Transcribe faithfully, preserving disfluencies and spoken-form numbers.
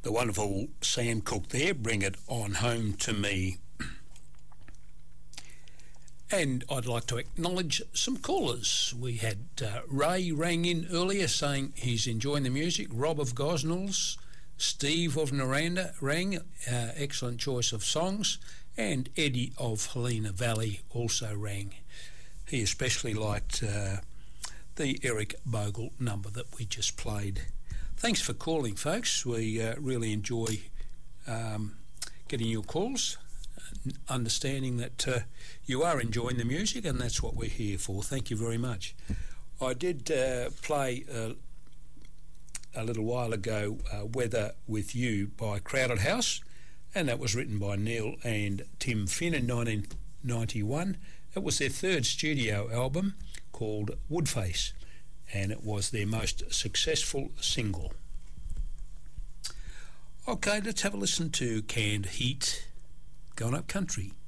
The wonderful Sam Cooke there, Bring It On Home to Me. And I'd like to acknowledge some callers. We had uh, Ray rang in earlier saying he's enjoying the music. Rob of Gosnells, Steve of Naranda rang, uh, excellent choice of songs. And Eddie of Helena Valley also rang. He especially liked uh, the Eric Bogle number that we just played. Thanks for calling, folks. We uh, really enjoy um, getting your calls, understanding that uh, you are enjoying the music, and that's what we're here for. Thank you very much. I did uh, play uh, a little while ago uh, Weather With You by Crowded House, and that was written by Neil and Tim Finn in nineteen ninety-one. It was their third studio album called Woodface, and it was their most successful single. Okay, let's have a listen to Canned Heat, Going Up Country.